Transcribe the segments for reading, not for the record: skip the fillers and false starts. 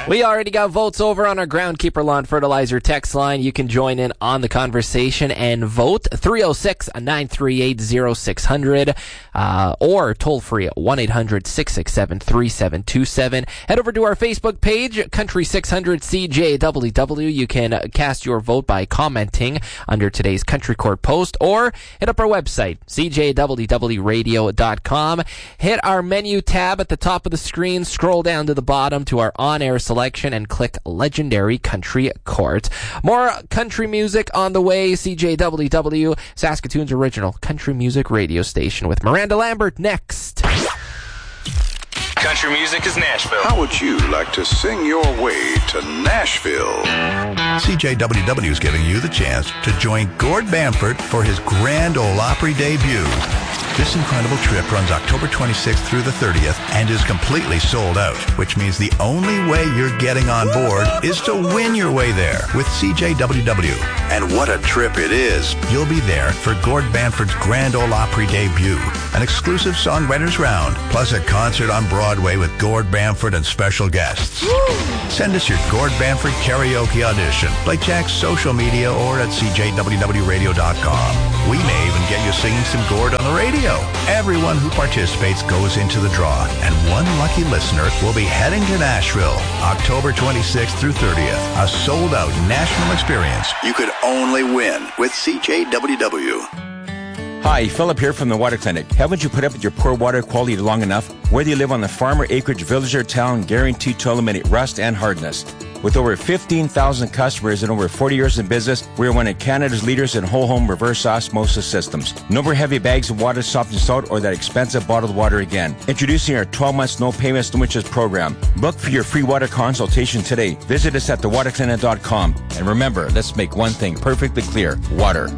We already got votes over on our Groundkeeper Lawn Fertilizer text line. You can join in on the conversation and vote 306-938-0600 or toll free at 1-800-667-3727. Head over to our Facebook page, Country 600 CJWW. You can cast your vote by commenting under today's Country Court post or hit up our website, cjwwradio.com. Hit our menu tab at the top of the screen, scroll down to the bottom to our on-air selection and click Legendary Country Court. More country music on the way. CJWW, Saskatoon's original country music radio station, with Miranda Lambert next. Country music is Nashville. How would you like to sing your way to Nashville? CJWW is giving you the chance to join Gord Bamford for his Grand Ole Opry debut. This incredible trip runs October 26th through the 30th and is completely sold out, which means the only way you're getting on board is to win your way there with CJWW. And what a trip it is. You'll be there for Gord Bamford's Grand Ole Opry debut, an exclusive songwriters round, plus a concert on Broadway with Gord Bamford and special guests. Send us your Gord Bamford karaoke audition by Jack's social media or at cjwwradio.com. We may even get you singing some Gord on the radio. Everyone who participates goes into the draw, and one lucky listener will be heading to Nashville October 26th through 30th, a sold-out national experience. You could only win with CJWW. Hi, Philip here from the Water Clinic. Haven't you put up with your poor water quality long enough? Whether you live on the farmer, acreage, village, or town, guaranteed to eliminate rust and hardness. With over 15,000 customers and over 40 years in business, we are one of Canada's leaders in whole home reverse osmosis systems. No more heavy bags of water, soft and salt, or that expensive bottled water again. Introducing our 12 months no payments, no interest program. Book for your free water consultation today. Visit us at thewaterclinic.com. And remember, let's make one thing perfectly clear: water.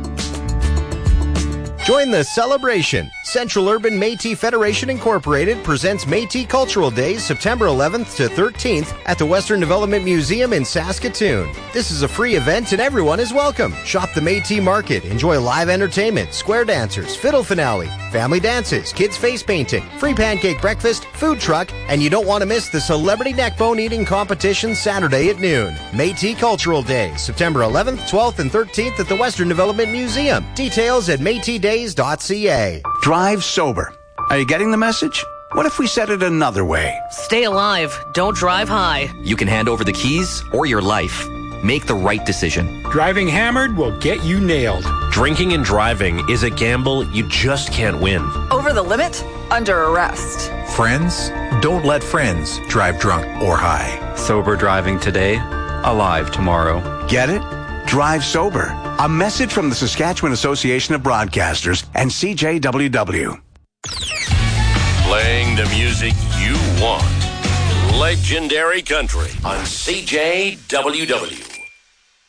Join the celebration. Central Urban Métis Federation Incorporated presents Métis Cultural Days September 11th to 13th at the Western Development Museum in Saskatoon. This is a free event and everyone is welcome. Shop the Métis Market, enjoy live entertainment, square dancers, fiddle finale, family dances, kids face painting, free pancake breakfast, food truck, and you don't want to miss the celebrity neckbone eating competition Saturday at noon. Métis Cultural Days September 11th, 12th, and 13th at the Western Development Museum. Details at métisdays.ca. Drive sober. Are you getting the message? What if we said it another way? Stay alive. Don't drive high. You can hand over the keys or your life. Make the right decision. Driving hammered will get you nailed. Drinking and driving is a gamble you just can't win. Over the limit? Under arrest. Friends? Don't let friends drive drunk or high. Sober driving today, alive tomorrow. Get it? Drive sober. A message from the Saskatchewan Association of Broadcasters and CJWW. Playing the music you want. Legendary Country on CJWW.